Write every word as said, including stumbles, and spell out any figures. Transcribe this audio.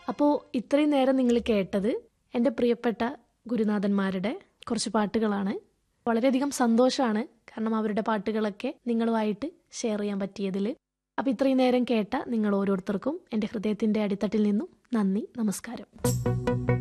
അപ്പോൾ ഇത്രയും നേരം നിങ്ങൾ കേട്ടത് എൻ്റെ പ്രിയപ്പെട്ട ഗുരുനാഥന്മാരുടെ കുറച്ച് പാട്ടുകളാണ്. വളരെയധികം സന്തോഷമാണ്, കാരണം അവരുടെ പാട്ടുകളൊക്കെ നിങ്ങളുമായിട്ട് ഷെയർ ചെയ്യാൻ പറ്റിയതിൽ. അപ്പോൾ ഇത്രയും നേരം കേട്ട നിങ്ങൾ ഓരോരുത്തർക്കും എൻ്റെ ഹൃദയത്തിൻ്റെ അടിത്തട്ടിൽ നിന്നും നന്ദി, നമസ്കാരം.